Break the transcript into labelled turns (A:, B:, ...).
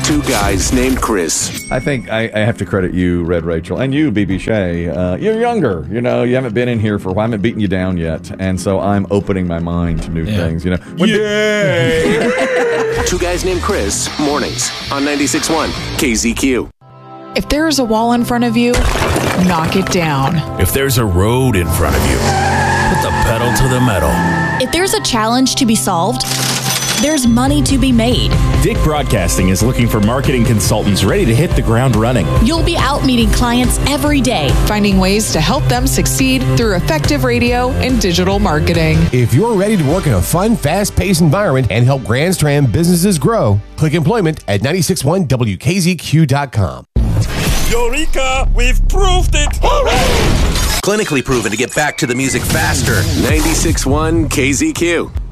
A: Two guys named Chris.
B: I think I have to credit you, Red Rachel, and you, BB Shea. You're younger. You know, you haven't been in here for a while. I haven't beaten you down yet. And so I'm opening my mind to new things. You know, yay!
A: Two guys named Chris, mornings on 96.1 KZQ.
C: If there's a wall in front of you, knock it down.
D: If there's a road in front of you, put the pedal to the metal.
E: If there's a challenge to be solved, there's money to be made.
F: Dick Broadcasting is looking for marketing consultants ready to hit the ground running.
E: You'll be out meeting clients every day,
C: Finding ways to help them succeed through effective radio and digital marketing.
G: If you're ready to work in a fun, fast-paced environment and help Grand Strand businesses grow, click employment at 961WKZQ.com.
D: Eureka! We've proved it!
A: Clinically proven to get back to the music faster. 96.1 KZQ.